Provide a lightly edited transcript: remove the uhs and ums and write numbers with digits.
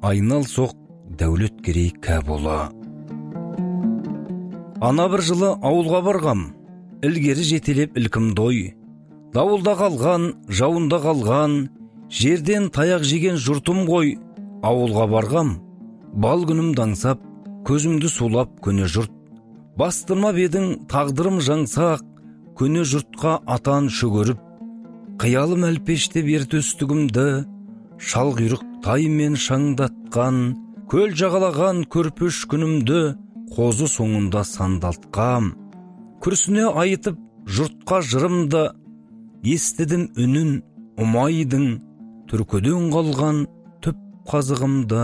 айнал соқ дәулет керек кә бола. Ана бір жылы ауылға барғам, ілгері жетелеп ілкімдой. Дауылда қалған, жауында қалған, жерден таяқ жеген жұртым ғой. Ауылға барғам, бал күнім даңсап, көзімді сулап көне жұрт. Бастырма бедің тағдырым жаңсақ, көне жұртқа атан шөгеріп. Қиялым әлпеште бер төстігімді, шал құйрық таймен шаңдатқан, көл жағалаған көрпеш күнімді, қозы соңында сандалтқам. Күрсіне айтып жұртқа жырымды, естідім үнін ұмайдың, түркөден қалған түп қазығымды.